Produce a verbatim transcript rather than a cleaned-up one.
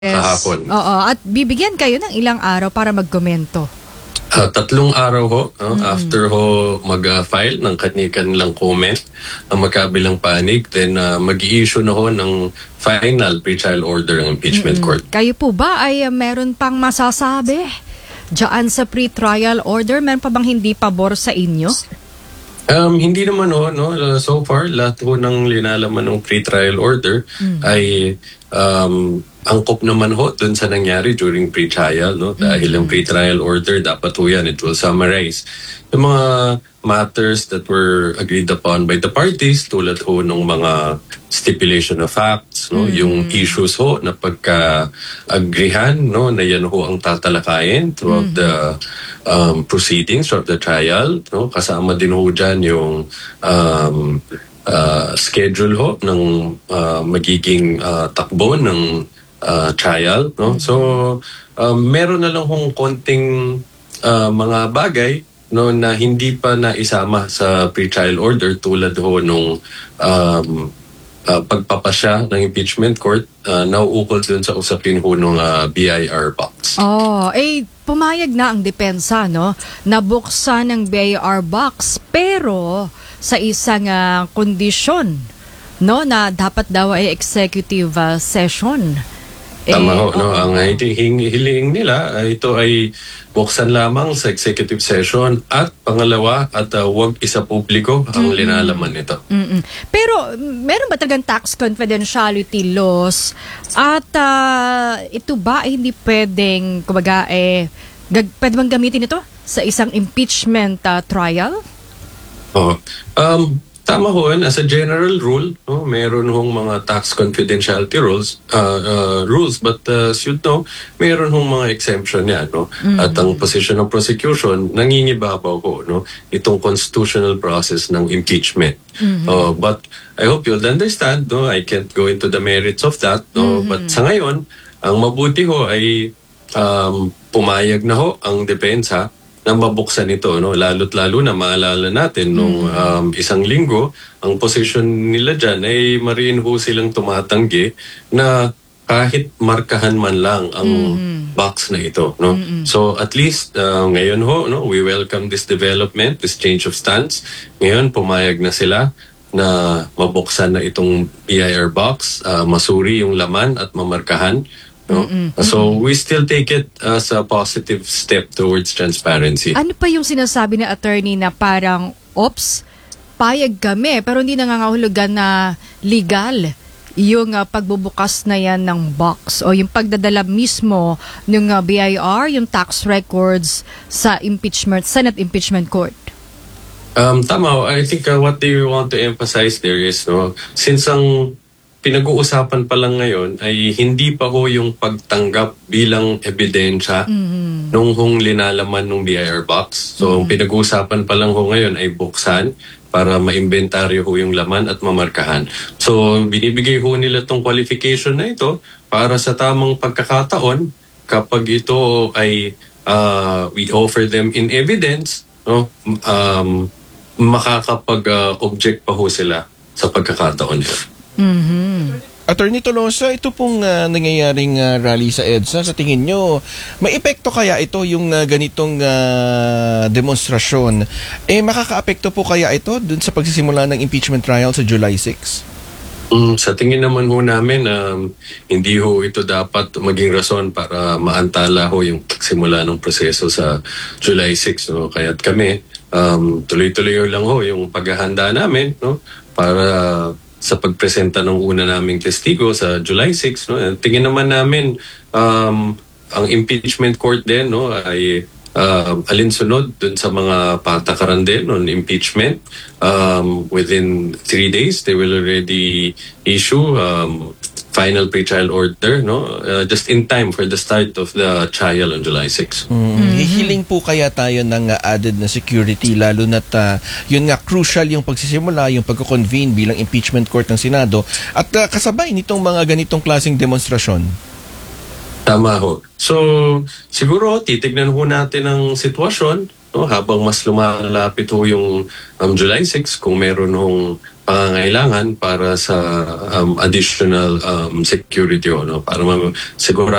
Yes. Kahapon. Oo, at bibigyan kayo ng ilang araw para magkomento. Uh, tatlong araw ho, no? Mm-hmm. After ho mag-file ng kanilang comment ang magkabilang panig, then uh, mag-i-issue na ho ng final pre-trial order ng impeachment Mm-hmm. court. Kayo po ba ay uh, meron pang masasabi diyan sa pre-trial order? Meron pa bang hindi pabor sa inyo? Um, hindi naman ho, no? Uh, so far, lahat ho ng linalaman ng pre-trial order mm-hmm. ay um, angkop naman ho dun sa nangyari during pre-trial, no? Dahil mm-hmm. ang pre-trial order, dapat ho yan, it will summarize yung mga matters that were agreed upon by the parties, tulad ho ng mga stipulation of facts, no? Mm-hmm. Yung issues ho na pagka-agrihan, no? Na yan ho ang tatalakayin throughout mm-hmm. the um, proceedings of the trial, no? Kasama din ho dyan yung um, uh, schedule ho ng uh, magiging uh, takbo ng Uh, trial, no? So, um, meron na lang hong konting uh, mga bagay, no, na hindi pa naisama sa pre-trial order tulad ho nung um, uh, pagpapasya ng impeachment court uh, nauukol dun sa usapin ho nung uh, B I R box. Oh, eh pumayag na ang depensa, no? Nabuksan ng B I R box pero sa isang uh, kondisyon, no, na dapat daw ay executive uh, session. Tama eh, ho, no? Oh, ang hiling, hiling nila, uh, ito ay buksan lamang sa executive session at pangalawa at uh, huwag isa publiko ang mm-hmm. linalaman nito. Mm-hmm. Pero meron ba talagang tax confidentiality laws at uh, ito ba ay hindi pwedeng, kumbaga, eh, gag- pwede bang gamitin ito sa isang impeachment uh, trial? Oh, um, tama ho, as a general rule, no, meron hong mga tax confidentiality rules, uh, uh, rules but uh, as you know, meron hong mga exemption yan, no? Mm-hmm. At ang position ng prosecution, nangingibabaw ho, no, itong constitutional process ng impeachment. Mm-hmm. Uh, but I hope you'll understand, no, I can't go into the merits of that, no, mm-hmm. but sa ngayon, ang mabuti ho ay um, pumayag na ho ang depensa na mabuksan ito, no? Lalo't lalo na maalala natin nung um, isang linggo, ang position nila dyan ay mariin ho silang tumatanggi na kahit markahan man lang ang mm-hmm. box na ito, no? Mm-hmm. So at least uh, ngayon ho, no, we welcome this development, this change of stance. Ngayon pumayag na sila na mabuksan na itong B I R box, uh, masuri yung laman at mamarkahan. No? Mm-mm. So we still take it as a positive step towards transparency. Ano pa yung sinasabi ng attorney na parang, ops, payag kami pero hindi nangangahulugan na legal yung uh, pagbubukas na yan ng box o yung pagdadala mismo ng uh, B I R, yung tax records sa impeachment, Senate Impeachment Court? Um, tama. I think uh, what they want to emphasize there is, no, since ang pinag-uusapan pa lang ngayon ay hindi pa ho yung pagtanggap bilang ebidensya mm-hmm. nung hong linalaman ng B I R box. So, mm-hmm. ang pinag-uusapan pa lang ho ngayon ay buksan para ma-inventaryo ho yung laman at mamarkahan. So, binibigay ho nila tong qualification na ito para sa tamang pagkakataon kapag ito ay uh, we offer them in evidence, no, um, makakapag-object uh, pa ho sila sa pagkakataon ito. Mm-hmm. Attorney Tolosa, ito pong uh, nangyayaring uh, rally sa EDSA, sa tingin nyo, may epekto kaya ito yung uh, ganitong uh, demonstrasyon? Eh, makaka-apekto po kaya ito dun sa pagsisimula ng impeachment trial sa July sixth? Mm, sa tingin naman ho namin, um, hindi ho ito dapat maging rason para maantala ho yung pagsimula ng proseso sa July sixth. No? Kaya't kami, um, tuloy-tuloy lang ho yung paghahanda namin, no? Para sa pagpresenta ng una naming testigo sa July sixth, no? Tingin naman namin um, ang impeachment court din, no, ay uh, alinsunod dun sa mga patakaran din on impeachment. Um, within three days, they will already issue um, final pre-trial order, no, uh, just in time for the start of the trial on July sixth. Mm-hmm. Hihiling po kaya tayo ng uh, added na security, lalo na't uh, yun nga crucial yung pagsisimula, yung pagko-convene bilang impeachment court ng Senado at uh, kasabay nitong mga ganitong klaseng demonstrasyon? Tama ho. So, siguro titignan ho natin ang sitwasyon no, habang mas lumalapit ho yung um, July sixth, kung meron hong pangangailangan para sa um, additional um, security, no, para ma- siguro